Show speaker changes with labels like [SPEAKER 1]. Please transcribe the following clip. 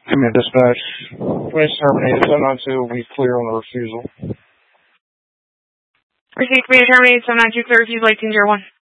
[SPEAKER 1] Command dispatch. Place terminated. 792 will be clear on the refusal.
[SPEAKER 2] Received, command terminated. 792 clear. Refuse light 10-01.